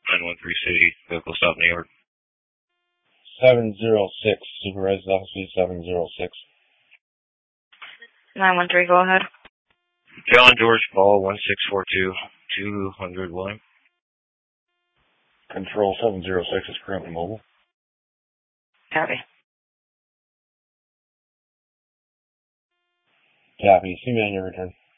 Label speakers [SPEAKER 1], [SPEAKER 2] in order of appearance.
[SPEAKER 1] 913 City, vehicle stop New York.
[SPEAKER 2] 706, Supervisor's Office Suite 706.
[SPEAKER 3] 913, go ahead.
[SPEAKER 1] John George Paul 1642 201.
[SPEAKER 2] Control 706 is currently mobile.
[SPEAKER 3] Copy.
[SPEAKER 2] Copy. See me on your return.